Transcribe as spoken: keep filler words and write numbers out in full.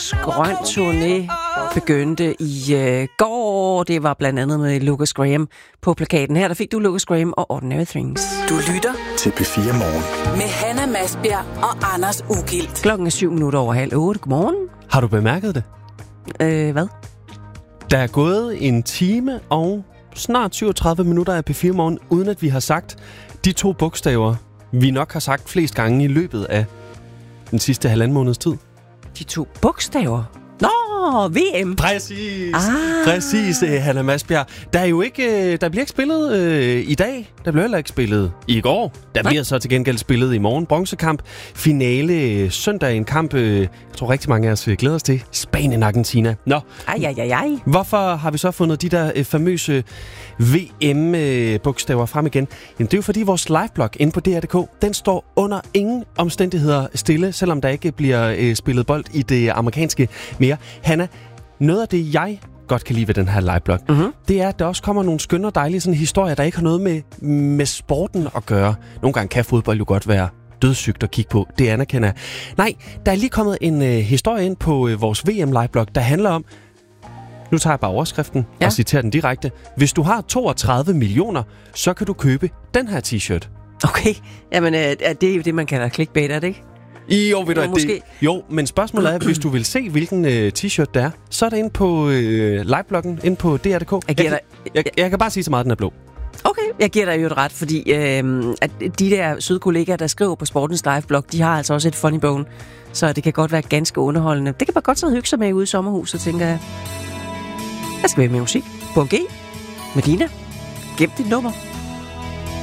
Vores grøn turné begyndte i øh, går. Det var blandt andet med Lukas Graham på plakaten. Her der fik du Lukas Graham og Ordinary Things. Du lytter til P fire Morgen med Hanna Masbjerg og Anders Ugilt. Klokken er syv minutter over halv otte. Godmorgen. Har du bemærket det? Øh, hvad? Der er gået en time og snart syvogtredive minutter af P fire Morgen, uden at vi har sagt de to bogstaver, vi nok har sagt flest gange i løbet af den sidste halvanden måneds tid. De to bogstaver? Nå, V M. Præcis. Ah. Præcis, uh, Hanna Masbjerg. Der er jo ikke, uh, der bliver ikke spillet uh, i dag. Der bliver heller ikke spillet i går. Der bliver så til gengæld spillet i morgen. Bronzekamp. Finale uh, søndag. En kamp, uh, jeg tror rigtig mange af os uh, glæder os til. Spanien-Argentina. Nå. Ej, ej, ej, ej. Hvorfor har vi så fundet de der uh, famøse V M-bogstaver uh, frem igen? Jamen, det er jo fordi vores liveblog inde på D R punktum d k, den står under ingen omstændigheder stille, selvom der ikke bliver uh, spillet bold i det amerikanske mere. Hanna, noget af det, jeg godt kan lide ved den her liveblog, mm-hmm. det er, at der også kommer nogle skønne og dejlige sådan, historier, der ikke har noget med, med sporten at gøre. Nogle gange kan fodbold jo godt være dødssygt at kigge på. Det anerkender jeg. Nej, der er lige kommet en øh, historie ind på øh, vores V M-liveblog, der handler om, nu tager jeg bare overskriften ja. og citerer den direkte. Hvis du har toogtredive millioner, så kan du købe den her t-shirt. Okay, jamen øh, det er jo det, man kalder clickbait, er det ikke? Jo, ved du, jo, det, jo, men spørgsmålet er, hvis du vil se, hvilken øh, t-shirt det er, så er det inde på øh, livebloggen, inde på D R punktum d k. Jeg, jeg, jeg, jeg, jeg kan bare sige så meget, den er blå. Okay, jeg giver dig jo et ret, fordi øh, at de der søde kollegaer, der skriver på Sportens liveblog, de har altså også et funny bone, så det kan godt være ganske underholdende. Det kan man godt så hygge sig med ude i sommerhuset, tænker jeg. Der skal være med musik på G. Medina, gem dit nummer.